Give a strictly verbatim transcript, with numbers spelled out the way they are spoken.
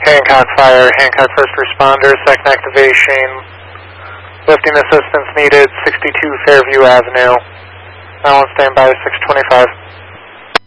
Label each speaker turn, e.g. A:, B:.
A: Hancock Fire, Hancock First Responder, second activation. Lifting assistance needed, sixty-two Fairview Avenue. Now on standby, six twenty-five.